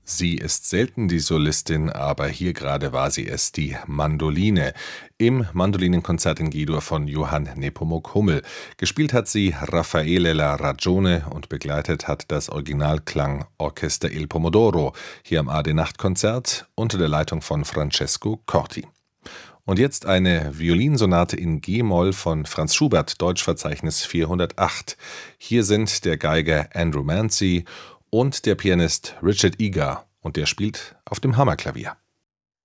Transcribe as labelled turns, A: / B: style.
A: Sie ist selten die Solistin, aber hier gerade war sie es, die Mandoline, im Mandolinenkonzert in G-Dur von Johann Nepomuk Hummel. Gespielt hat sie Raffaele La Ragione und begleitet hat das Originalklangorchester Il Pomodoro, hier am AD-Nachtkonzert unter der Leitung von Francesco Corti. Und jetzt eine Violinsonate in G-Moll von Franz Schubert, Deutschverzeichnis 408. Hier sind der Geiger Andrew Mancy und der Pianist Richard Egar, und der spielt auf dem Hammerklavier.